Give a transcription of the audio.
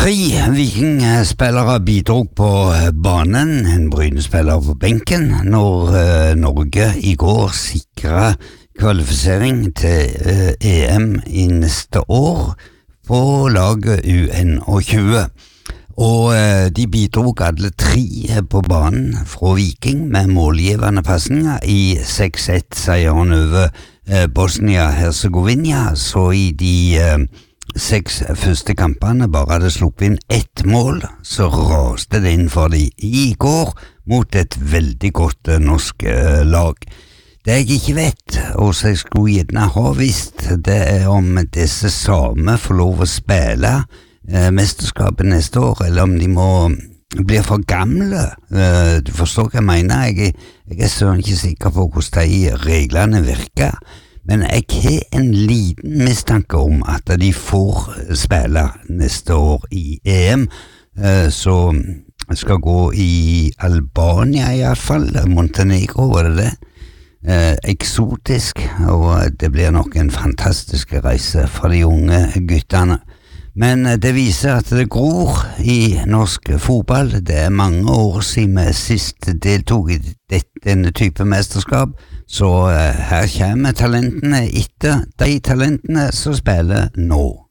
Tre vikingspillere bidrog på banen, en Bryne-spiller på benken, når Norge i går sikret kvalifisering til EM i neste år på laget UN20. Og de bidrog alle tre på banen fra Viking med målgivende pasninger i 6-1-seieren over Bosnia-Herzegovina, så i de 6 første kampene bare hadde sluppet inn 1 mål, så raste det inn for de i går mot et veldig godt norsk lag. Det jeg ikke vet, og så jeg skulle gjerne ha visst, det om disse samme får lov å spille mesterskapet neste år, eller om de må bli for gamle. Du forstår hva jeg mener. Jeg søren ikke sikker på hvordan de reglene virker, men jeg har en liten mistanke om at de får spille neste år i EM, så skal gå i Albania i hvert fall, Montenegro, var det det? Eksotisk, og det blir nok en fantastisk reise for de unge guttene. Men det viser at det gror i norsk fotball. Det mange år siden vi sist deltog i denne type mesterskap, så her kommer talentene etter de talentene som spiller nå.